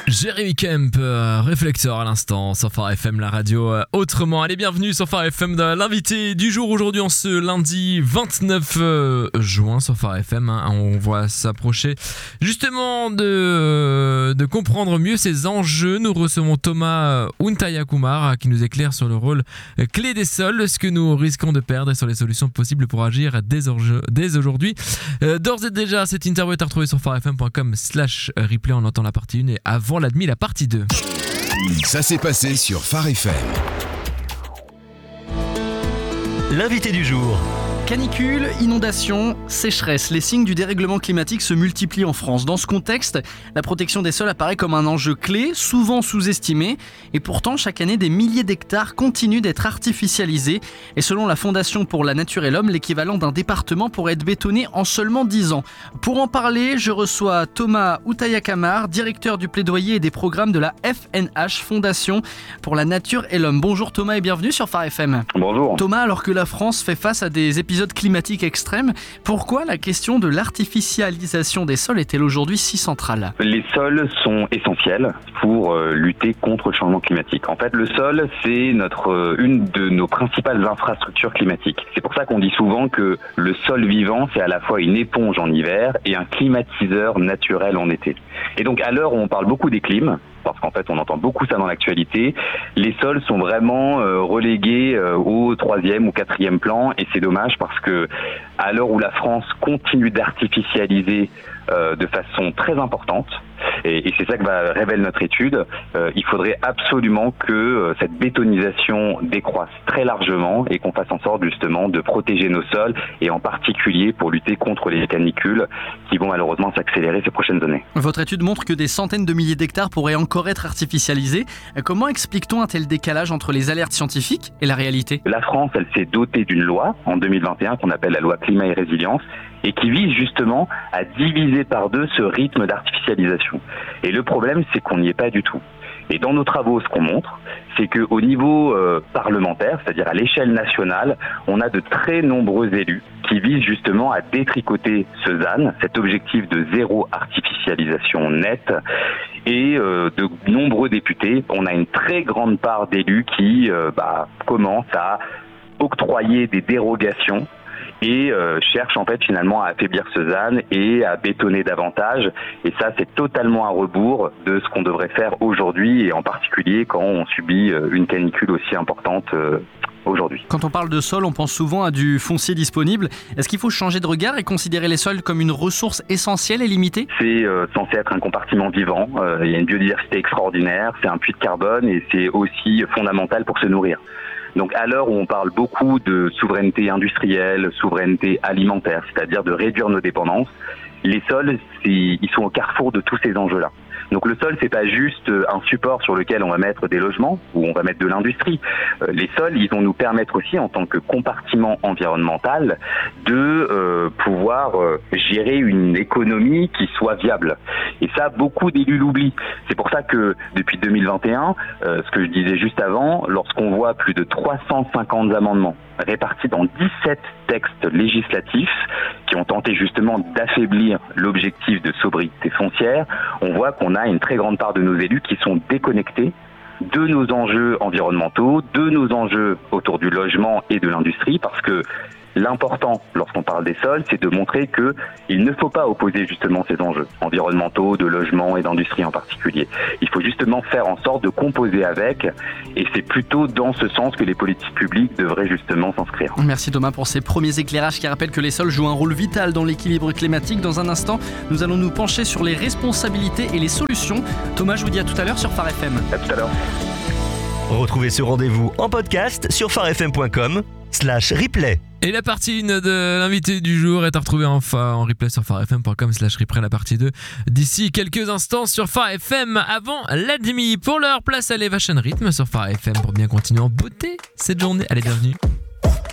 Jérémy Kemp, Réflecteur à l'instant, sur Phare FM, la radio autrement. Allez, bienvenue sur Phare FM, l'invité du jour aujourd'hui en ce lundi 29 juin sur Phare FM. On voit s'approcher justement de comprendre mieux ces enjeux. Nous recevons Thomas Untayakumar qui nous éclaire sur le rôle clé des sols, ce que nous risquons de perdre et sur les solutions possibles pour agir dès aujourd'hui. D'ores et déjà, cette interview est à retrouver sur pharefm.com/replay. On entend la partie 1 et avant l'admis, la partie 2. Ça s'est passé sur Phare FM. L'invité du jour. Canicule, inondations, sécheresse, les signes du dérèglement climatique se multiplient en France. Dans ce contexte, la protection des sols apparaît comme un enjeu clé, souvent sous-estimé. Et pourtant, chaque année, des milliers d'hectares continuent d'être artificialisés. Et selon la Fondation pour la Nature et l'Homme, l'équivalent d'un département pourrait être bétonné en seulement 10 ans. Pour en parler, je reçois Thomas Untayakumar, directeur du plaidoyer et des programmes de la FNH, Fondation pour la Nature et l'Homme. Bonjour Thomas et bienvenue sur Phare FM. Bonjour. Thomas, alors que la France fait face à des épisodes climatiques extrêmes, pourquoi la question de l'artificialisation des sols est-elle aujourd'hui si centrale ? Les sols sont essentiels pour lutter contre le changement climatique. En fait, le sol, c'est une de nos principales infrastructures climatiques. C'est pour ça qu'on dit souvent que le sol vivant, c'est à la fois une éponge en hiver et un climatiseur naturel en été. Et donc, à l'heure où on parle beaucoup des clims, parce qu'en fait on entend beaucoup ça dans l'actualité, les sols sont vraiment relégués au 3e ou 4e plan, et c'est dommage parce que à l'heure où la France continue d'artificialiser de façon très importante, et c'est ça que révèle notre étude, il faudrait absolument que cette bétonisation décroisse très largement et qu'on fasse en sorte justement de protéger nos sols, et en particulier pour lutter contre les canicules qui vont malheureusement s'accélérer ces prochaines années. Votre étude montre que des centaines de milliers d'hectares pourraient encore être artificialisés. Comment explique-t-on un tel décalage entre les alertes scientifiques et la réalité ? La France, elle s'est dotée d'une loi en 2021 qu'on appelle la loi climat et résilience, et qui vise justement à diviser par 2 ce rythme d'artificialisation. Et le problème, c'est qu'on n'y est pas du tout. Et dans nos travaux, ce qu'on montre, c'est qu'au niveau parlementaire, c'est-à-dire à l'échelle nationale, on a de très nombreux élus qui visent justement à détricoter ce ZAN, cet objectif de zéro artificialisation nette. Et de nombreux députés, on a une très grande part d'élus qui commencent à octroyer des dérogations et cherche en fait finalement à affaiblir ce ZAN et à bétonner davantage. Et ça, c'est totalement à rebours de ce qu'on devrait faire aujourd'hui, et en particulier quand on subit une canicule aussi importante aujourd'hui. Quand on parle de sol, on pense souvent à du foncier disponible. Est-ce qu'il faut changer de regard et considérer les sols comme une ressource essentielle et limitée ? C'est censé être un compartiment vivant. Il y a une biodiversité extraordinaire, c'est un puits de carbone, et c'est aussi fondamental pour se nourrir. Donc à l'heure où on parle beaucoup de souveraineté industrielle, souveraineté alimentaire, c'est-à-dire de réduire nos dépendances, les sols, ils sont au carrefour de tous ces enjeux-là. Donc le sol, c'est pas juste un support sur lequel on va mettre des logements ou on va mettre de l'industrie. Les sols, ils vont nous permettre aussi, en tant que compartiment environnemental, de pouvoir gérer une économie qui soit viable. Et ça, beaucoup d'élus l'oublient. C'est pour ça que depuis 2021, ce que je disais juste avant, lorsqu'on voit plus de 350 amendements répartis dans 17 textes législatifs qui ont tenté justement d'affaiblir l'objectif de sobriété foncière, on voit qu'on a une très grande part de nos élus qui sont déconnectés de nos enjeux environnementaux, de nos enjeux autour du logement et de l'industrie, parce que l'important, lorsqu'on parle des sols, c'est de montrer qu'il ne faut pas opposer justement ces enjeux environnementaux, de logement et d'industrie en particulier. Il faut justement faire en sorte de composer avec, et c'est plutôt dans ce sens que les politiques publiques devraient justement s'inscrire. Merci Thomas pour ces premiers éclairages qui rappellent que les sols jouent un rôle vital dans l'équilibre climatique. Dans un instant, nous allons nous pencher sur les responsabilités et les solutions. Thomas, je vous dis à tout à l'heure sur Phare FM. À tout à l'heure. Retrouvez ce rendez-vous en podcast sur pharefm.com/replay. Et la partie 1 de l'invité du jour est à retrouver en replay sur pharefm.com/replay, la partie 2 d'ici quelques instants sur Phare FM avant l'admis. Pour l'heure, place à l'Elevation Rhythm sur Phare FM pour bien continuer en beauté cette journée. Allez, bienvenue.